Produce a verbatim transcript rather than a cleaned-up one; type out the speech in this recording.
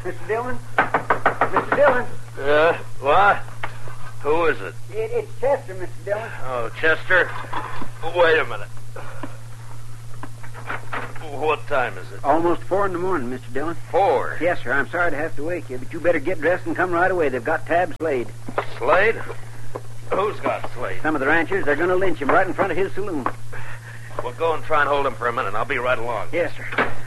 Mister Dillon? Mister Dillon? Uh, what? Who is it? it? It's Chester, Mister Dillon. Oh, Chester? Wait a minute. What time is it? Almost four in the morning, Mister Dillon. Four? Yes, sir. I'm sorry to have to wake you, but you better get dressed and come right away. They've got Tab Slade. Slade? Who's got Slade? Some of the ranchers, they're going to lynch him right in front of his saloon. Well, go and try and hold him for a minute. I'll be right along. Yes, sir.